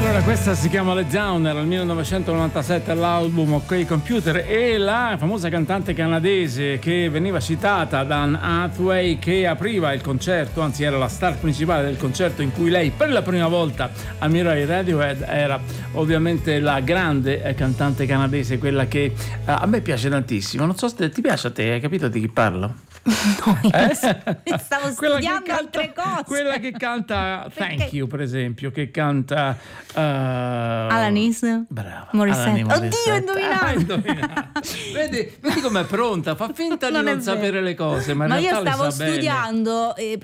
Allora, questa si chiama Let Down, era il 1997, l'album OK Computer, e la famosa cantante canadese che veniva citata da Anne Hathaway, che apriva il concerto, anzi era la star principale del concerto in cui lei per la prima volta ammirò i Radiohead, era ovviamente la grande cantante canadese, quella che a me piace tantissimo. Non so se ti piace a te, hai capito di chi parlo? No, stavo studiando altre cose. Quella che canta Thank You, per esempio, che canta Alanis. Brava. Morissette. Morissette. Oddio, indovinato. Vedi com'è pronta, fa finta di non sapere le cose, ma in io realtà stavo le sa bene. studiando